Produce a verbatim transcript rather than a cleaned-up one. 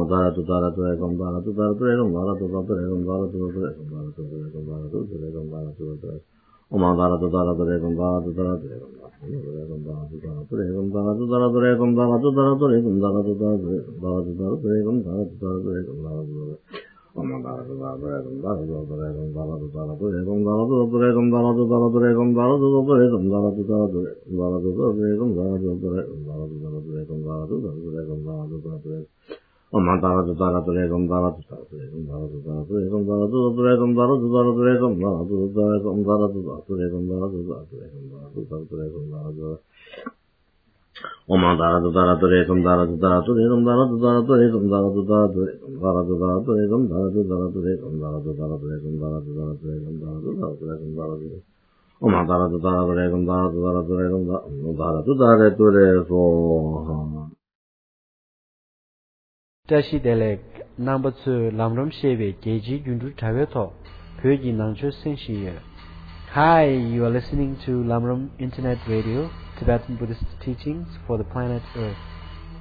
dara tu dara tu ekam dara tu dara tu ekam dara tu dara tu ekam dara tu dara tu ekam dara tu ekam dara tu ekam dara tu ekam Om dara tu dara tu ekam dara tu dara tu ekam dara tu ekam dara tu dara tu ekam dara tu dara tu ekam dara tu dara tu ekam dara tu dara tu ekam dara tu dara tu ekam dara tu dara tu ekam dara tu Om dara tu dara tu ekam dara tu dara tu ekam dara tu dara tu ekam dara tu ekam dara tu dara tu ekam dara tu dara tu ekam dara tu dara tu dara tu ekam dara tu dara tu ekam dara tu dara tu ekam dara tu dara tu ekam dara tu dara tu Om dara tu dara tu ekam dara tu dara tu ekam dara tu dara tu ekam dara tu dara tu ekam dara tu dara tu ekam dara tu dara ekam dara tu dara tu ekam dara tu dara tu ekam dara tu dara tu ekam dara tu Om dara tu dara tu ekam dara tu dara tu ekam dara tu dara tu ekam dara tu dara tu ekam dara tu dara tu ekam dara tu dara tu ekam dara tu dara tu ekam dara tu dara tu ekam dara tu dara tu ekam dara tu Om dara tu dara tu ekam dara tu dara tu ekam dara tu dara tu ekam Tashi Delek number two Lamram Shebe Geji Gundu Taveto Pyoji Nangcho Senshi. Hi, you are listening to Lamram Internet Radio, Tibetan Buddhist teachings for the planet Earth.